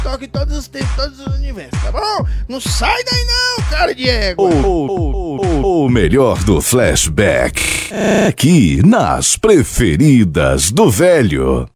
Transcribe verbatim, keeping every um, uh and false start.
toque todos os tempos, todos os universos, tá bom? Não sai daí não, cara de égua. O, o, o, o melhor do flashback é aqui nas preferidas do velho.